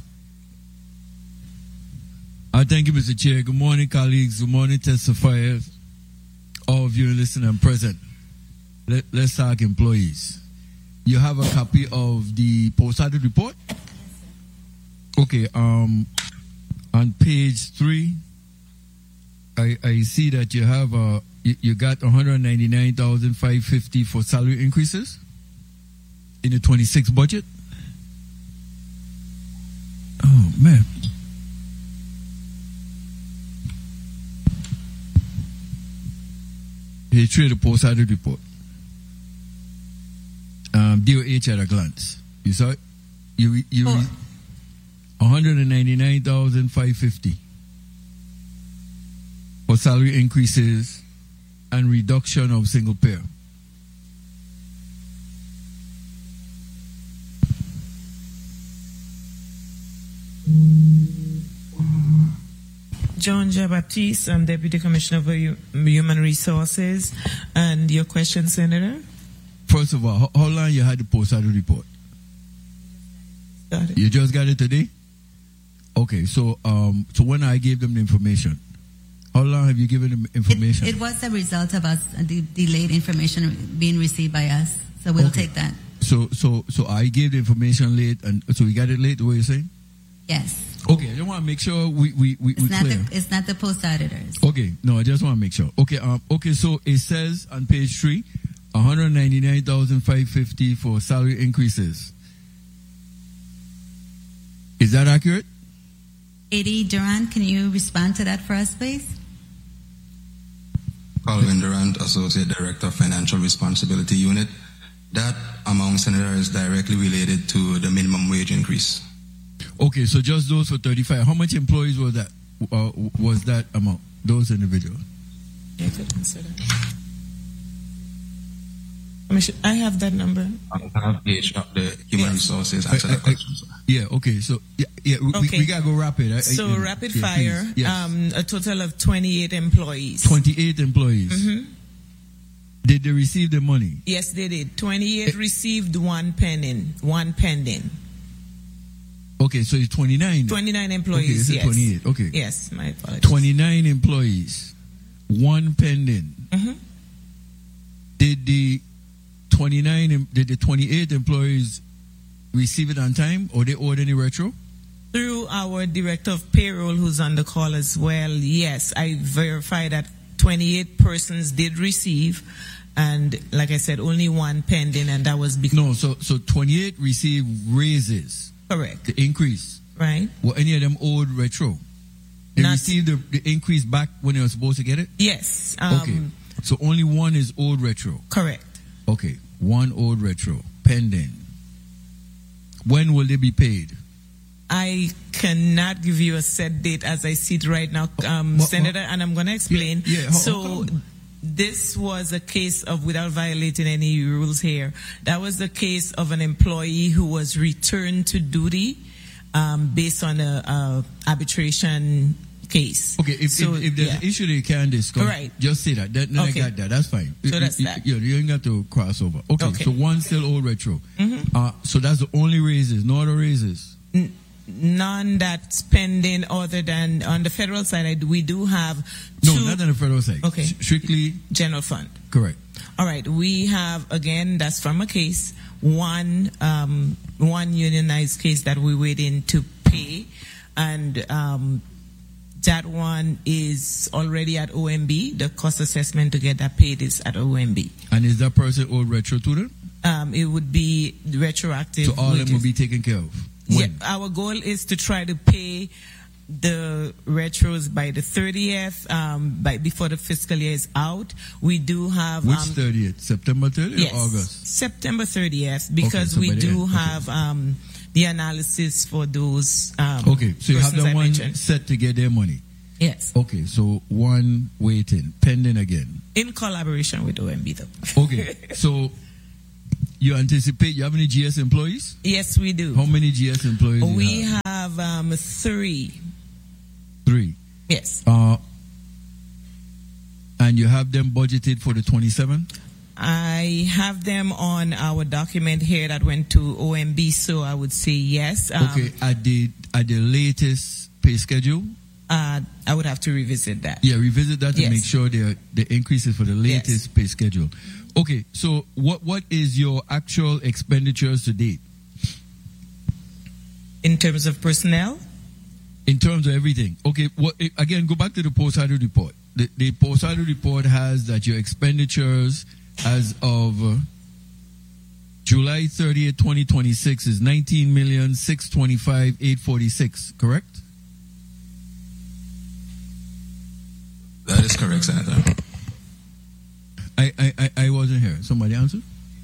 Uh, thank you, Mister Chair. Good morning, colleagues. Good morning, testifiers. All of you listening and present. Let, let's talk employees. You have a copy of the post-audit report? Okay. Um, on page three, I, I see that you have uh, you, you got one hundred ninety-nine thousand five hundred fifty for salary increases in the twenty-six budget. Oh man. Page three of the post-audit report. Um, D O H at a glance. You saw it? You you Oh. one hundred ninety-nine thousand five hundred fifty for salary increases and reduction of single payer. John Jean-Baptiste, I'm Deputy Commissioner for Hu- Human Resources. And your question, Senator? First of all, how, how long you had the post-audit report? Got it. You just got it today? Okay, so um, so when I gave them the information, how long have you given them information? It, it was a result of us, uh, the delayed information being received by us. So we'll Okay. take that. So so so I gave the information late, and so we got it late. The way you're saying? Yes. Okay, I just want to make sure we we we, It's we not clear. the, it's not the post auditors. Okay, no, I just want to make sure. Okay, um, okay, so it says on page three, one hundred ninety-nine thousand five hundred fifty for salary increases. Is that accurate? Eddie Durant, can you respond to that for us, please? Calvin Durant, Associate Director of Financial Responsibility Unit. That amount, Senator, is directly related to the minimum wage increase. Okay, so just those for thirty-five. How much employees was that? Uh, was that amount? Those individuals. You could consider. Commissioner, I have that number. I have H R, the Human Resources, answer that question. sir. Yeah. Okay. So yeah, yeah. We, Okay. we, we gotta go rapid. I- I- So yeah, rapid yeah, fire, please. Yes. um, a total of twenty-eight employees. Twenty-eight employees. Mhm. Did they receive the money? Yes, they did. twenty-eight received, one pending. One pending. Okay, so it's twenty-nine. twenty-nine Okay, employees, this is yes. twenty-eight. Okay. Yes, my apologies. twenty-nine employees, one pending. Mhm. Did the twenty-nine, em- did the twenty-eight employees receive it on time, or they owed any retro? Through our director of payroll, who's on the call as well, yes, I verify that twenty-eight persons did receive, and like I said, only one pending, and that was because. No, so so twenty-eight received raises. Correct. The increase. Right. Were any of them owed retro? They Not- received the, the increase back when they were supposed to get it? Yes. Um, Okay. So only one is owed retro. Correct. Okay. One owed retro. Pending. When will they be paid? I cannot give you a set date as I see it right now, um, What- Senator, and I'm going to explain. Yeah, yeah, how- so, how come? this was a case of, without violating any rules here, that was the case of an employee who was returned to duty um, based on a, a arbitration case. Okay, if, So, if, if there's yeah. an issue they can discuss, Right. just say that. that then Okay. I got that. That's fine. So that's you, that. You, you ain't got to cross over. Okay, Okay. so one still owed retro. Mhm. Uh, so that's the only raises, no other raises. N- None that's pending other than on the federal side, I, we do have No, two not on the federal side. Okay. S- Strictly general fund. correct. All right, we have again. That's from a case one, um, one unionized case that we're waiting to pay, and um, that one is already at O M B. The cost assessment to get that paid is at O M B. And is that person owed retro to them? Um, it would be retroactive. So all of them will wages. be taken care of. Yeah, When? our goal is to try to pay the retros by the thirtieth, um, by before the fiscal year is out. We do have Which um, thirtieth? September thirtieth yes, or August? September thirtieth, because Okay, so we by the do end, okay. have um, the analysis for those. Um, Okay, so you have persons the I one mentioned. set to get their money. Yes, Okay, so one waiting, pending again. in collaboration with O M B though. Okay, so you anticipate you have any G S employees? Yes, we do. How many G S employees? do We you have? have um, three. Three. Yes. Uh, and you have them budgeted for the twenty-seventh? I have them on our document here that went to O M B, so I would say yes. Um, Okay, at the at the latest pay schedule? Uh, I would have to revisit that. Yeah, revisit that to Yes. make sure the the increase is for the latest pay schedule. Okay, so what what is your actual expenditures to date? In terms of personnel? In terms of everything. Okay, well, eh, again, go back to the post-audit report. The, the post-audit report has that your expenditures as of uh, July thirtieth, twenty twenty-six is nineteen million six hundred twenty-five thousand eight hundred forty-six, correct? That is correct, Senator. I, I, I, I wasn't here. Somebody answer?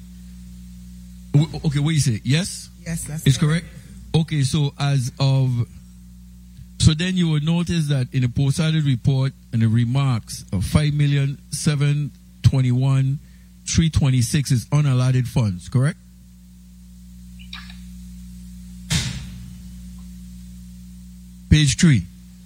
W- Okay, what do you say? Yes? Yes, that's It's correct? Okay, so as of, so then you will notice that in the post-audit report and the remarks of five million seven hundred twenty-one thousand three hundred twenty-six is unallotted funds, correct? Page three.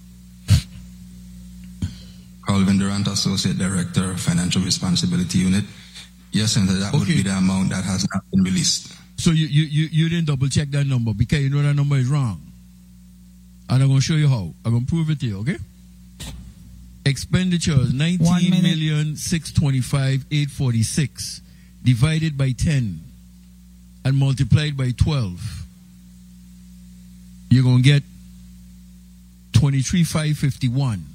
Calvin Durant, Associate Director, Financial Responsibility Unit. Yes, Senator, that would Okay. be the amount that has not been released. So you, you, you, you didn't double check that number because you know that number is wrong. And I'm going to show you how. I'm going to prove it to you, okay? Expenditures nineteen million six hundred twenty-five thousand eight hundred forty-six divided by ten and multiplied by twelve. You're going to get twenty-three thousand five hundred fifty-one.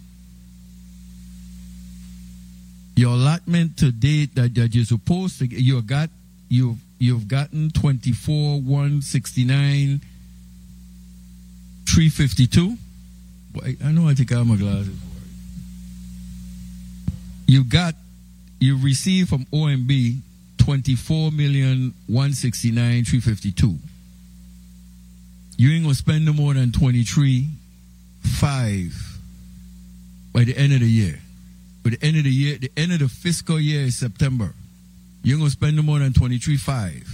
Your allotment to date that, that you're supposed to get, you got, you've, you've gotten twenty-four thousand one hundred sixty-nine, three hundred fifty-two. Boy, I know I take out my glasses. You got, you received from O M B twenty-four million one hundred sixty-nine, three hundred fifty-two. You ain't gonna spend no more than twenty-three five by the end of the year. By the end of the year, the end of the fiscal year is September. You ain't gonna spend no more than twenty-three five.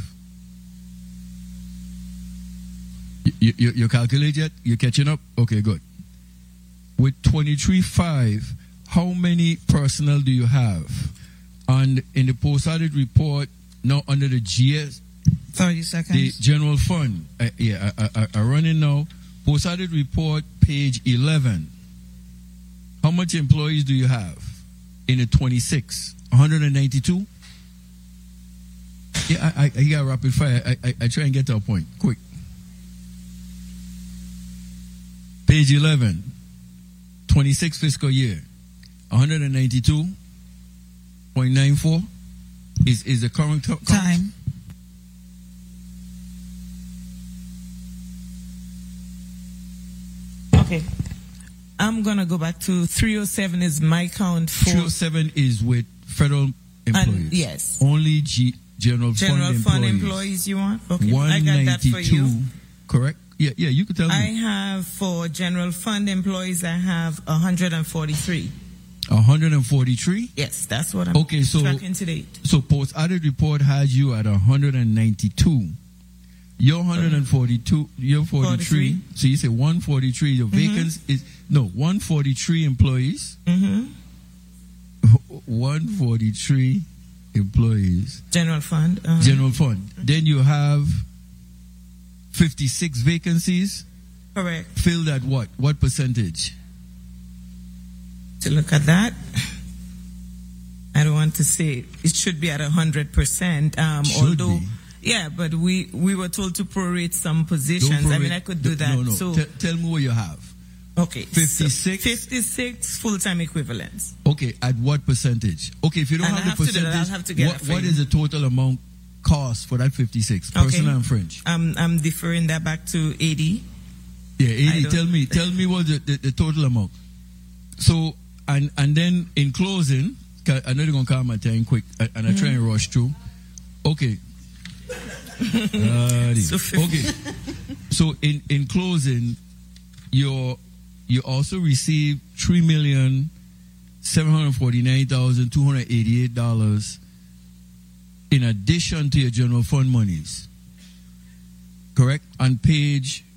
You, you, you calculate yet? You catching up? Okay, good. With twenty-three five, how many personnel do you have? And in the post-audit report, now under the G S, thirty the seconds. general fund, uh, yeah, I, I, I run it now. Post-audit report, page eleven. How much employees do you have in the twenty-six? one hundred ninety-two? Yeah, I, I, I got rapid fire. I, I, I try and get to a point. Quick. Page eleven. twenty-six fiscal year. one hundred ninety-two point nine four is, is the current count. Time. Okay. I'm going to go back to three oh seven is my count for three oh seven is with federal employees. And yes. Only G, general, general fund, fund employees. employees you want? Okay. I got that for you. one ninety-two, correct? Yeah, yeah, you could tell I me. have for general fund employees, I have one hundred forty-three. one hundred forty-three? Yes, that's what I'm Okay, so, tracking to date. so post-audit report has you at one hundred ninety-two. You're one hundred forty-two, you're forty-three. forty-three. So you say one forty-three. Your Mm-hmm. vacancy is, no, one forty-three employees. Mm-hmm. one forty-three employees. General fund. Uh-huh. General fund. Then you have fifty-six vacancies. Correct. Filled at what? What percentage? To look at that, I don't want to say it should be at a hundred percent. Um, Should although, be. yeah, but we we were told to prorate some Don't positions. I mean, prorate- I could do that. No, no. So Te- tell me what you have. okay, fifty-six? so fifty-six full-time equivalents. Okay, at what percentage? Okay, if you don't And I have the have to do that. percentage, I'll have to get what, it for what you. is the total amount cost for that fifty-six? Okay. Personal and fringe. I'm I'm deferring that back to eighty. Yeah, I Edie, don't- tell me, tell me what the, the, the total amount. So, and and then in closing, 'cause I know they're gonna call my time quick, and and I try and rush through. Okay. Alrighty. So fifty. Okay. So in in closing, you you also received three million seven hundred forty nine thousand two hundred eighty eight dollars in addition to your general fund monies. Correct? On page